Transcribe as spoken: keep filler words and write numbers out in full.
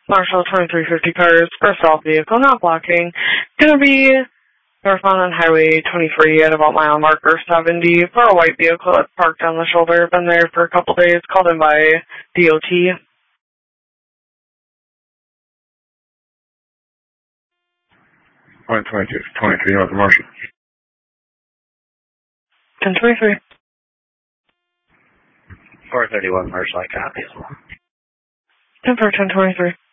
Marshall twenty-three fifty cars, first off vehicle, not blocking. Gonna be northbound on Highway twenty-three at about mile marker seventy for a white vehicle that's parked on the shoulder. Been there for a couple days, called in by D O T. one twenty-two, twenty-three North Marshall. ten twenty-three. four thirty-one Marshall, I copy as well. ten for ten twenty-three.